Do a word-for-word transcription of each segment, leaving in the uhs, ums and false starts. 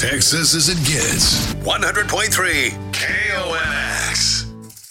Texas as it gets. one hundred point three K O M X.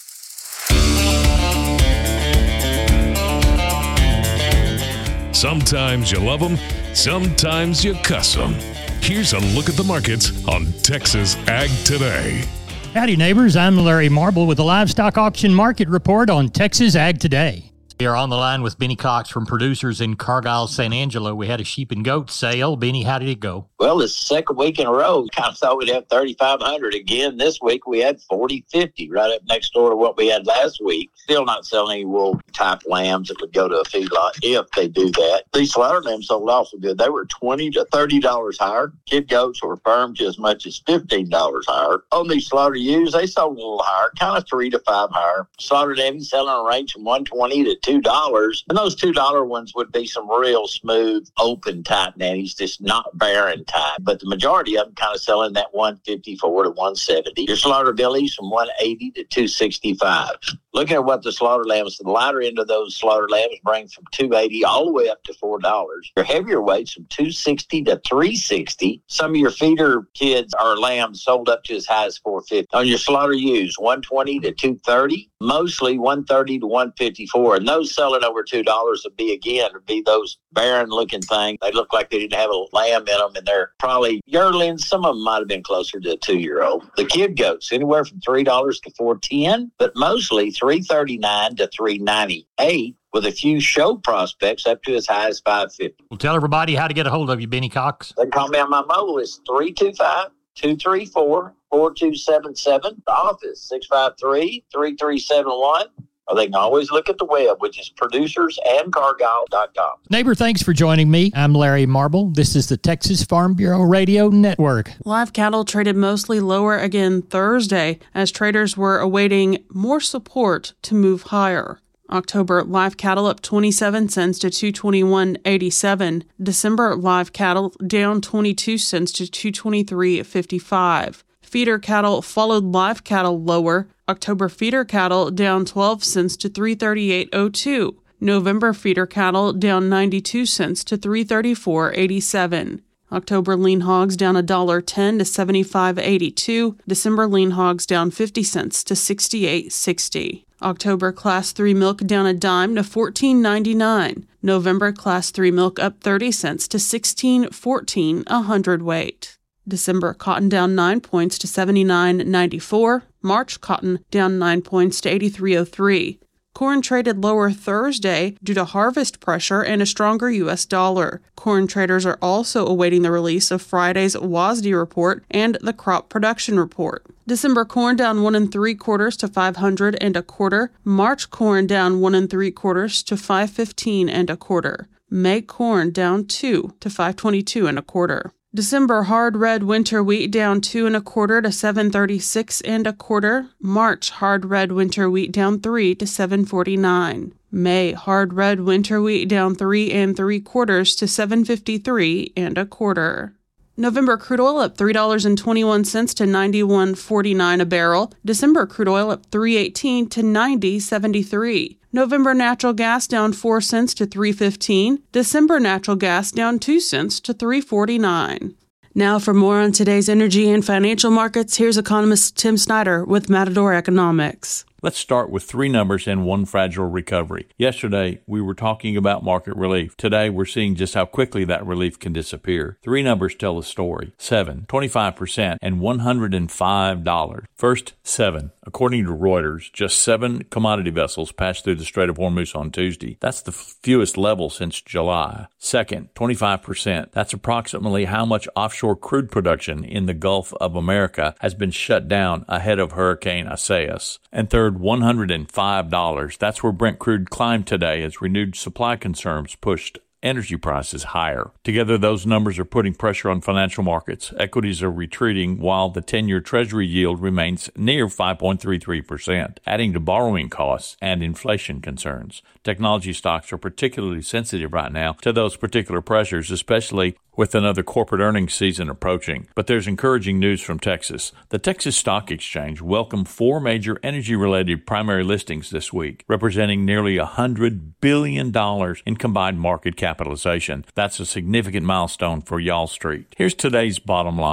Sometimes you love them, sometimes you cuss them. Here's a look at the markets on Texas Ag Today. Howdy, neighbors. I'm Larry Marble with the Livestock Auction Market Report on Texas Ag Today. We are on the line with Benny Cox from Producers in Cargyle, San Angelo. We had a sheep and goat sale. Benny, how did it go? Well, it's the second week in a row. Kind of thought we'd have thirty-five hundred. Again, this week we had forty fifty, right up next door to what we had last week. Still not selling any wool-type lambs that would go to a feedlot if they do that. These slaughter lambs sold awful good. They were twenty to thirty dollars higher. Kid goats were firm to as much as fifteen dollars higher. On these slaughter ewes, they sold a little higher, kind of three to five higher. Slaughter lambs selling a range from one twenty to two dollars. And those two dollar ones would be some real smooth, open type nannies, just not barren type. But the majority of them kind of selling that one fifty-four to one seventy. Your slaughter billies from one eighty to two sixty-five. Looking at what the slaughter lambs, the lighter end of those slaughter lambs bring from two eighty all the way up to four dollars. Your heavier weights from two sixty to three sixty. Some of your feeder kids or lambs sold up to as high as four fifty. On your slaughter ewes, one twenty to two thirty. Mostly one thirty to one fifty-four. And those selling over two dollars would be, again, would be those barren looking things. They look like they didn't have a lamb in them, and they're probably yearlings. Some of them might have been closer to a two-year-old. The kid goats, anywhere from three dollars to four ten, but mostly three thirty-nine to three ninety-eight, with a few show prospects up to as high as five fifty. Well, tell everybody how to get a hold of you, Benny Cox. They call me on my mobile. It's three two five, two three four, four two seven seven. The office, six five three, three three seven one. Or they can always look at the web, which is producers and cargyle dot com. Neighbor, thanks for joining me. I'm Larry Marble. This is the Texas Farm Bureau Radio Network. Live cattle traded mostly lower again Thursday as traders were awaiting more support to move higher. October live cattle up twenty-seven cents to two twenty-one eighty-seven. December live cattle down twenty-two cents to two twenty-three fifty-five. Feeder cattle followed live cattle lower. October feeder cattle down twelve cents to three thirty-eight oh two. November feeder cattle down ninety-two cents to three thirty-four eighty-seven. October lean hogs down one dollar ten to seventy-five eighty-two. December lean hogs down fifty cents to sixty-eight sixty. October class three milk down a dime to fourteen ninety-nine. November class three milk up thirty cents to sixteen fourteen a hundredweight. December cotton down nine points to seventy-nine ninety-four. March cotton down nine points to eighty-three oh three. Corn traded lower Thursday due to harvest pressure and a stronger U S dollar. Corn traders are also awaiting the release of Friday's W A S D report and the crop production report. December corn down one and three quarters to five hundred and a quarter. March corn down one and three quarters to five fifteen and a quarter. May corn down two to five twenty-two and a quarter. December hard red winter wheat down two and a quarter to seven thirty-six and a quarter. March hard red winter wheat down three to seven forty-nine. May hard red winter wheat down three and three quarters to seven fifty-three and a quarter. November crude oil up three dollars and twenty-one cents to ninety-one forty-nine a barrel. December crude oil up three eighteen to ninety seventy-three. November natural gas down four cents to three fifteen. December natural gas down two cents to three forty-nine. Now for more on today's energy and financial markets, here's economist Tim Snyder with Matador Economics. Let's start with three numbers and one fragile recovery. Yesterday, we were talking about market relief. Today, we're seeing just how quickly that relief can disappear. Three numbers tell the story. Seven, twenty-five percent, and one hundred five dollars. First, seven. According to Reuters, just seven commodity vessels passed through the Strait of Hormuz on Tuesday. That's the fewest level since July. Second, twenty-five percent. That's approximately how much offshore crude production in the Gulf of America has been shut down ahead of Hurricane Isaias. And third, one hundred five dollars. That's where Brent crude climbed today as renewed supply concerns pushed energy prices higher. Together, those numbers are putting pressure on financial markets. Equities are retreating while the ten-year Treasury yield remains near five point three three percent, adding to borrowing costs and inflation concerns. Technology stocks are particularly sensitive right now to those particular pressures, especially with another corporate earnings season approaching. But there's encouraging news from Texas. The Texas Stock Exchange welcomed four major energy-related primary listings this week, representing nearly one hundred billion dollars in combined market capitalization. That's a significant milestone for Y'all Street. Here's today's bottom line.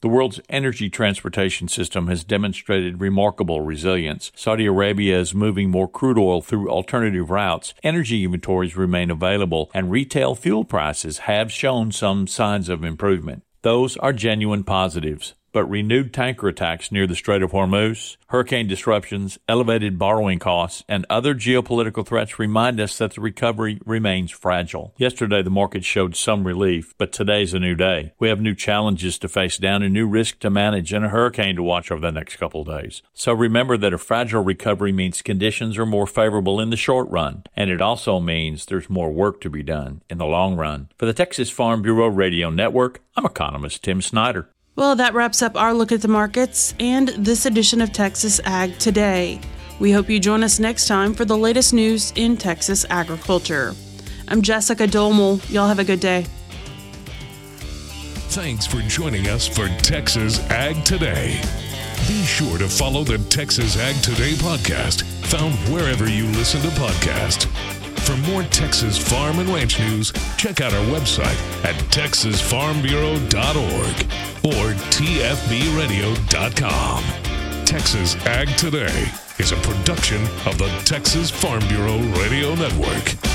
The world's energy transportation system has demonstrated remarkable resilience. Saudi Arabia is moving more crude oil through alternative routes. Energy inventories remain available, and retail fuel prices have shown some signs of improvement. Those are genuine positives. But renewed tanker attacks near the Strait of Hormuz, hurricane disruptions, elevated borrowing costs, and other geopolitical threats remind us that the recovery remains fragile. Yesterday, the market showed some relief, but today's a new day. We have new challenges to face down, a new risk to manage, and a hurricane to watch over the next couple of days. So remember that a fragile recovery means conditions are more favorable in the short run, and it also means there's more work to be done in the long run. For the Texas Farm Bureau Radio Network, I'm economist Tim Snyder. Well, that wraps up our look at the markets and this edition of Texas Ag Today. We hope you join us next time for the latest news in Texas agriculture. I'm Jessica Dolmel. Y'all have a good day. Thanks for joining us for Texas Ag Today. Be sure to follow the Texas Ag Today podcast, found wherever you listen to podcasts. For more Texas farm and ranch news, check out our website at texas farm bureau dot org or t f b radio dot com. Texas Ag Today is a production of the Texas Farm Bureau Radio Network.